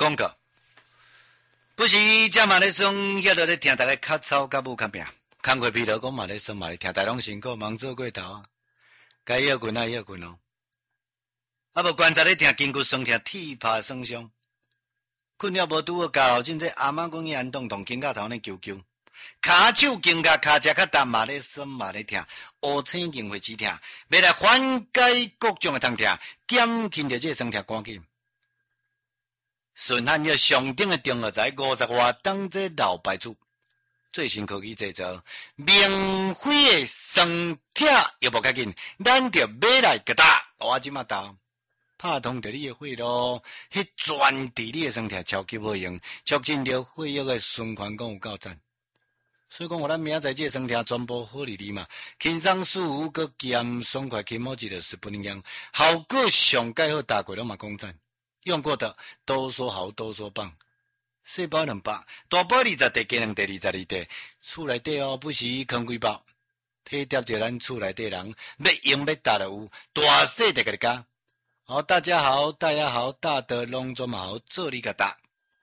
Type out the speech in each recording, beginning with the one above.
广告。不是这嘛咧算，遐落咧听大家较吵甲母较拼，工课疲劳讲嘛咧算嘛咧听，大拢辛苦，忙做过头啊，该休困啊休困哦。啊无观察咧听筋骨酸痛，铁拍酸伤，困了无拄好加老真这阿妈讲伊安动动，肩胛头咧揪揪，骹手肩胛骹只较重嘛咧酸嘛咧痛，乌青硬会止痛，要来缓解各种的痛痛，减轻着这酸痛赶紧。顺汉药上顶的中药材50外当这老牌子，最新科技制造，明辉的酸痛又无较紧，咱着买来个打，我即马打，拍通着你的血路，迄专治你的酸痛超级好用，促进着血液的循环，讲有够赞。所以讲，我咱明仔载这酸痛全部好利利嘛，轻松舒服，佮减爽快，起毛一个是不一样，效果上介好，大过拢嘛讲赞。用过的都说好，都说棒。细包200，大包20袋，加2袋22袋，厝内底哦，不是扛几包，体贴着咱厝内底人，要用要打的有，大细的个加。好，大家好，大家好，大的拢做嘛好，做你个大。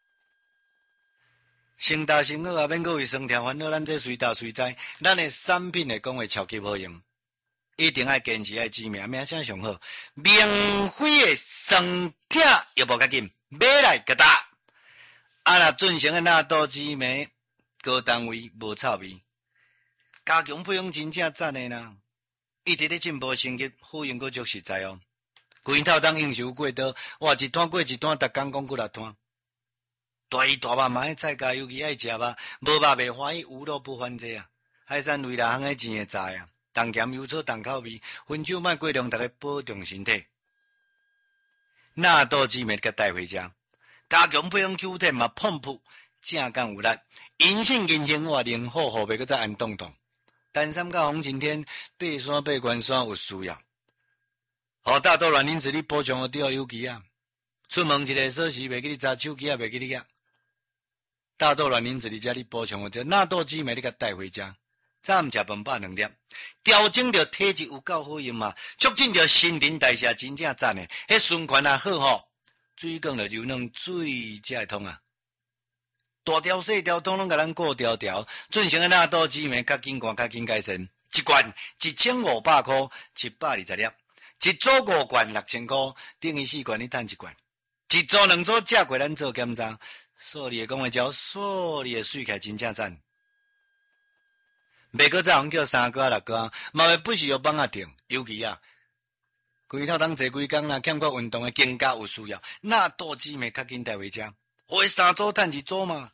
先大先好啊，免搁为酸痛烦恼，咱这随大随知，咱的产品来讲话超级好用。一定爱坚持爱知名，名声上好。明辉的酸痛又无较紧，买来个打。啊那准成的纳豆紫梅，高单位无臭味，加强配方真正赞的啦！一直咧进步升级，好用搁足实在哦。规套当用手过刀，哇一摊过一摊，逐工讲几6摊。大鱼大肉嘛爱菜加，尤其爱食肉，无肉袂欢喜，有肉不欢这啊。海产类啦，行爱钱会知啊。重咸油炒重口味，分酒莫过量，大家保重身体。纳豆紫梅甲带回家，加强配方 Q 10嘛，碰扑正刚有力，银杏银杏活灵好后袂搁再安动动。单三甲红晴天，爬山爬关山有需要。好大豆卵磷脂你补充对尤其啊，出门一个锁匙袂记你查，手机也袂记你夹。大豆卵磷脂你遮你补充对，纳豆紫梅你甲带回家。早午食饭饱2粒，调整着体质有够好用嘛，促进着新陈代谢真正赞诶，迄循环也好吼，水讲着柔软，水才会通啊。大条细条统统甲咱顾条条，准成诶纳豆紫梅较紧管较紧改善，一罐1500块，720粒，一组5罐6000块，等于4罐你赚1罐，一组2组食过咱做检查，数你诶讲话招，数你诶水起真正赞。袂搁再叫3个6个，嘛会不是要帮啊定，尤其啊，规套当坐几工啦，欠缺运动的肩胛有需要，那豆紫梅较紧带回家，会3组赚1组嘛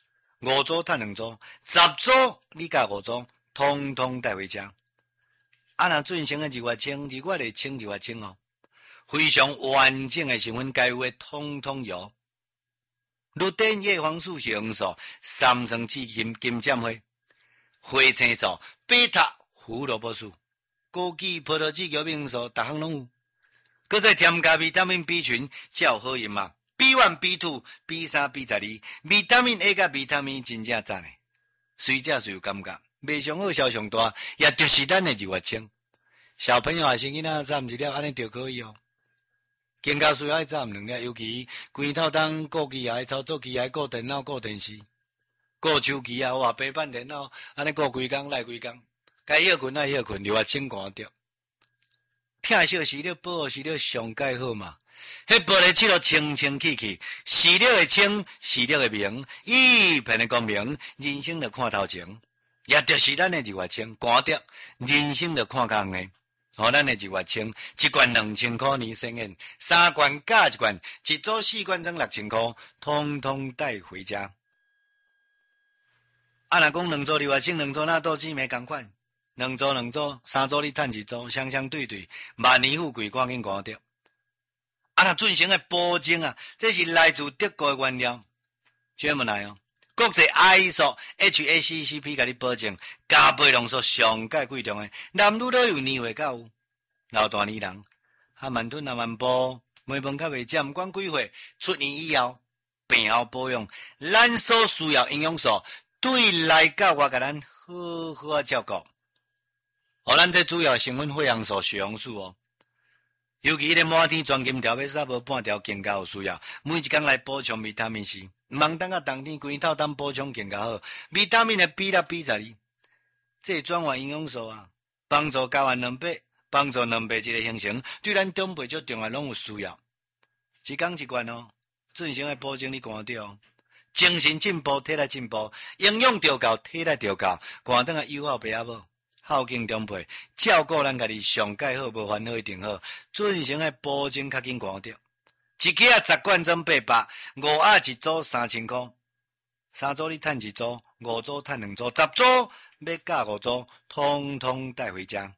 ，5组赚2组，10组你加5组，通通带回家。啊，若准成的2月清，2月的清2月清哦，非常完整的成分，该有的通通有。绿碘、叶黄素、血红素、3层至金针花。花青素、贝塔胡萝卜素、枸杞、葡萄籽、叶黄素，逐项拢有。搁再添加维他命 B 群，才有好用嘛。B1、B2、B3、B12，维他命 A 甲维他命真正赞诶。随食随有感觉，卖上好销上大，也就是咱的2月清。小朋友也是囡仔早1粒，安尼就可以哦。更加需要爱早2粒，尤其规套当顾机也爱操作机，也爱顾电脑、顾电视。顾手机啊，或平板电脑，安尼顾规工来规工，该休困爱休困，又清寒着。疼惜时了，保护时了，上介好嘛。迄玻璃漆都清清气气，视了会清，视了会明，一片的光明，人生就看头前。也就是咱的2月清，寒着，人生就看较远。好，咱的2月清，一罐2000块年生宴，3罐加1罐，一组4罐装6000块，通通带回家。啊，若讲2组2月清，2组纳豆紫梅同款，2组3组你赚1组，双双对对，万年富贵赶紧赶着。啊，若准成的保证啊，这是来自德国的原料，专门来哦，国际 ISO HACCP 甲你保证，加倍浓缩上界贵重的，男女都有年岁到有，老大年人，还慢吞啊慢补，每饭较袂食，毋管几岁，出年以后病后保养，咱所需要营养素。对来到我甲咱好好照顾，咱这主要成分血红素、血红素哦， 尤其迄个满天钻金条要杀无半条更加有需要，每一工来补充维他命 C， 毋通等到冬天规透当补充更加好。维他命的比例比12，这转换营养素啊，帮助睾丸卵白，帮助卵白质的形成，对咱长辈足重要，拢有需要。一工一罐哦，准时的补充你看到哦，精神进步，体力进步，营养调够，体力调够，看等下友好爸阿母。孝敬长辈，照顾咱家己上介好，无烦恼一定好。准时的补充较紧看到，一克10罐装800，5盒一组3000块，3组你趁1组，5组趁2组，10组要加5组，通通带回家。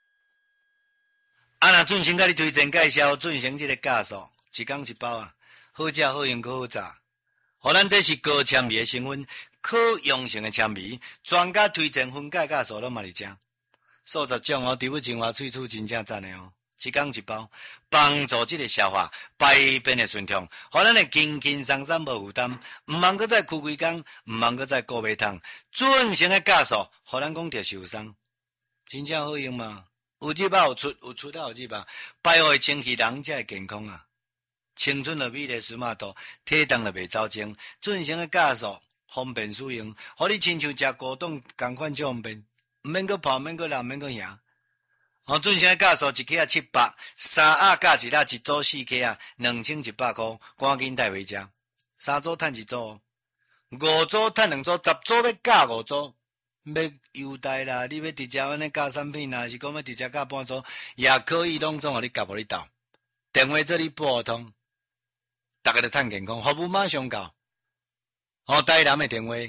若准时甲你推荐介绍，准时这个价数，一工一包啊，好食好用可好炸。互咱这是高纤维的成分。可用性的纤维，专家推荐分解价数拢嘛是正，数十种哦，除不精华萃取真正赞的哦，一工一包，帮助这个消化排便的顺畅，互咱的轻轻松松无负担，毋茫搁再哭规工，毋茫搁再顾胃痛，准成的价数，互咱讲着受伤，真正好用嘛？有入啊有出，有出啊有入啊，排互清气人才会健康啊，青春的美丽斯马度，体重就袂走精，准成的价数。方便使用，互你亲像食果冻同款就方便，毋免搁泡，免搁淋，免搁赢。准时的价数一克啊700，3盒加1盒，一组4克啊2100块，赶紧带回家。3组趁1组，5组趁2组，10组要加5组，要优待啦！你要直接安尼加产品啦，是讲要直接加半组也可以，拢总互你夹无你斗。电话做你拨通，大家都趁健康，服务马上到。台南的电话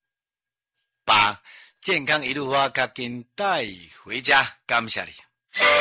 22182228，健康一路发，赶紧带回家，感谢你。